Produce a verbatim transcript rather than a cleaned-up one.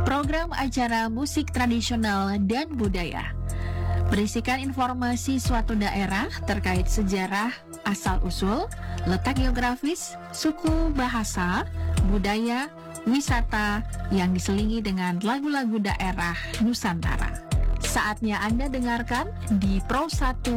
program acara musik tradisional dan budaya. Berisikan informasi suatu daerah terkait sejarah, asal-usul, letak geografis, suku, bahasa, budaya, wisata yang diselingi dengan lagu-lagu daerah Nusantara. Saatnya Anda dengarkan di Pro satu